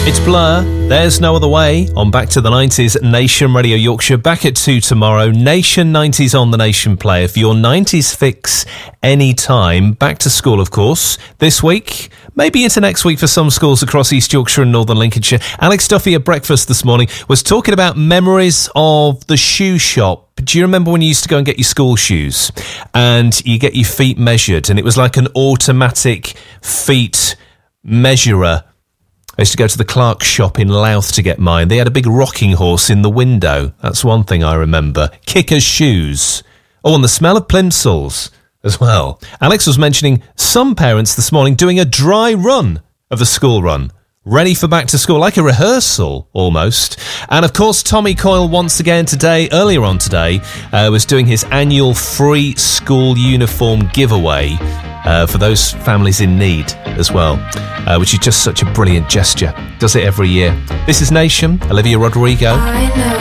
It's Blur, There's No Other Way, on Back to the 90s, Nation Radio Yorkshire, back at 2 tomorrow. Nation 90s on the Nation Player for your 90s fix anytime. Back to school, of course, this week, maybe into next week for some schools across East Yorkshire and Northern Lincolnshire. Alex Duffy at breakfast this morning was talking about memories of the shoe shop. Do you remember when you used to go and get your school shoes and you get your feet measured and it was like an automatic feet measurer? I used to go to the Clark shop in Louth to get mine. They had a big rocking horse in the window. That's one thing I remember. Kickers' shoes. Oh, and the smell of plimsolls as well. Alex was mentioning some parents this morning doing a dry run of the school run. Ready for back to school, like a rehearsal almost. And of course, Tommy Coyle once again today, earlier on today, was doing his annual free school uniform giveaway for those families in need as well, which is just such a brilliant gesture. Does it every year. This is Nation, Olivia Rodrigo.